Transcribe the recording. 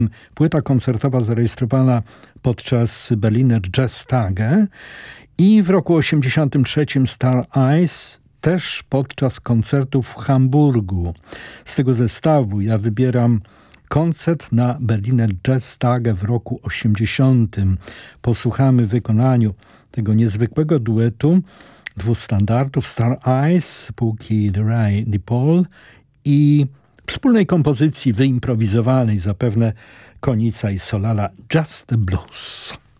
Płyta koncertowa zarejestrowana podczas Berliner Jazztage i w roku 1983 Star Eyes też podczas koncertu w Hamburgu. Z tego zestawu ja wybieram koncert na Berliner Jazztage w roku 80. Posłuchamy w wykonaniu tego niezwykłego duetu dwóch standardów Star Eyes spółki Ray DePaul i wspólnej kompozycji wyimprowizowanej zapewne Konica i Solala Just the Blues.